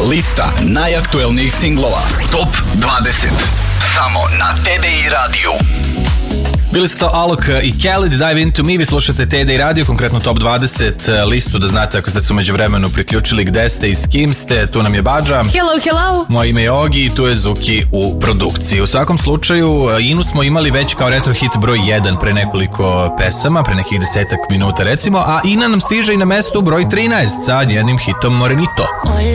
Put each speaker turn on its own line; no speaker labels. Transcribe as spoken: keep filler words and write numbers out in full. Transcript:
Lista najaktuelnijih singlova. Top dvadeset. Samo na T D I radiju.
Bili su to Alok i Khalid, Dive Into Me, vi slušate T D I radio, konkretno Top dvadeset listu, da znate ako ste se umeđu vremenu priključili gde ste i s kim ste. Tu nam je Badža.
Hello, hello.
Moje ime je Ogi i tu je Zuki u produkciji. U svakom slučaju, Inu smo imali već kao retro hit broj jedan pre nekoliko pesama, pre nekih desetak minuta recimo, a Ina nam stiže i na mestu broj trinaest sa jednim hitom Morenito.